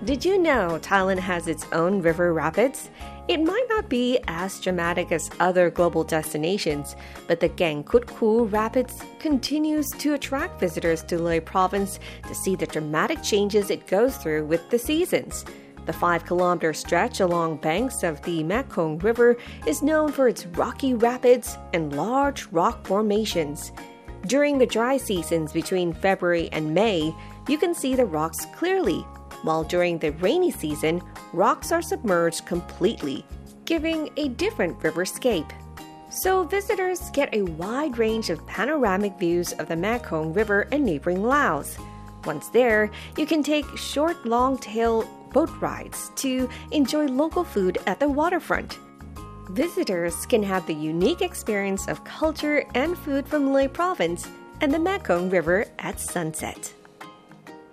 Did you know Thailand has its own river rapids? It might not be as dramatic as other global destinations, but the Gangkut-Ku Rapids continues to attract visitors to Leh province to see the dramatic changes it goes through with the seasons. The 5-kilometer stretch along banks of the Mekong River is known for its rocky rapids and large rock formations. During the dry seasons between February and May, you can see the rocks clearly, while during the rainy season, rocks are submerged completely, giving a different riverscape. So visitors get a wide range of panoramic views of the Mekong River and neighboring Laos. Once there, you can take short, long-tail boat rides to enjoy local food at the waterfront. Visitors can have the unique experience of culture and food from Leh province and the Mekong River at sunset.